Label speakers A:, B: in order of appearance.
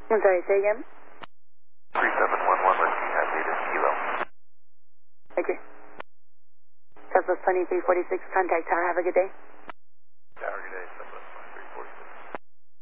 A: I'm sorry, say again?
B: 3711 Whiskey, I lead in Kilo.
A: Okay. Southwest 2346, contact tower. Have a good day.